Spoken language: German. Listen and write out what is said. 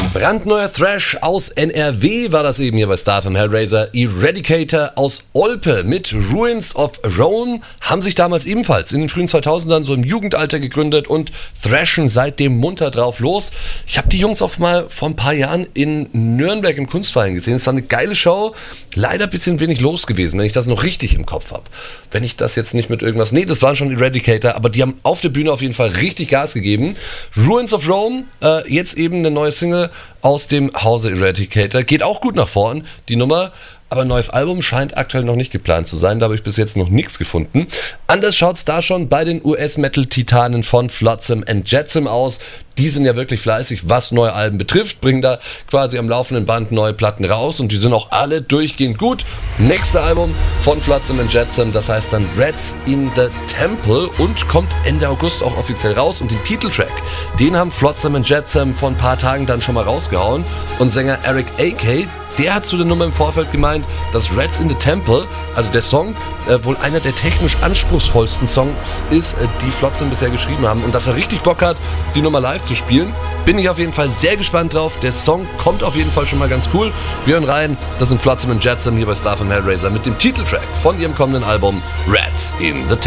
Brandneuer Thrash aus NRW war das eben hier bei Star FM Hellraiser. Eradicator aus Olpe mit Ruins of Rome haben sich damals ebenfalls in den frühen 2000ern so im Jugendalter gegründet und thrashen seitdem munter drauf los. Ich habe die Jungs auch mal vor ein paar Jahren in Nürnberg im Kunstverein gesehen. Es war eine geile Show, leider ein bisschen wenig los gewesen, wenn ich das noch richtig im Kopf habe. Wenn ich das jetzt nicht mit irgendwas... Nee, das waren schon Eradicator, aber die haben auf der Bühne auf jeden Fall richtig Gas gegeben. Ruins of Rome, jetzt eben eine neue Single aus dem Hause Eradicator. Geht auch gut nach vorn, die Nummer. Aber ein neues Album scheint aktuell noch nicht geplant zu sein. Da habe ich bis jetzt noch nichts gefunden. Anders schaut es da schon bei den US-Metal-Titanen von Flotsam and Jetsam aus. Die sind ja wirklich fleißig, was neue Alben betrifft. Bringen da quasi am laufenden Band neue Platten raus. Und die sind auch alle durchgehend gut. Nächste Album von Flotsam and Jetsam, das heißt dann Rats in the Temple. Und kommt Ende August auch offiziell raus. Und den Titeltrack, den haben Flotsam and Jetsam vor ein paar Tagen dann schon mal rausgehauen. Und Sänger Eric A.K., der hat zu der Nummer im Vorfeld gemeint, dass Rats in the Temple, also der Song, wohl einer der technisch anspruchsvollsten Songs ist, die Flotsam bisher geschrieben haben. Und dass er richtig Bock hat, die Nummer live zu spielen. Bin ich auf jeden Fall sehr gespannt drauf. Der Song kommt auf jeden Fall schon mal ganz cool. Wir hören rein, das sind Flotsam and Jetsam hier bei Star FM Hellraiser mit dem Titeltrack von ihrem kommenden Album Rats in the Temple.